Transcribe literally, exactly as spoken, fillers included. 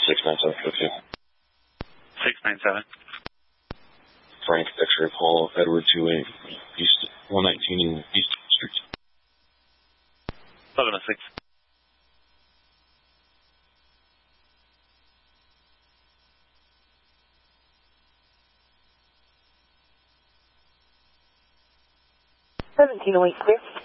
six nine seven four two. six nine seven. Frank, X-ray Paul, Edward two eight, East one nineteen East Street. seven oh six. seventeen oh eight, clear.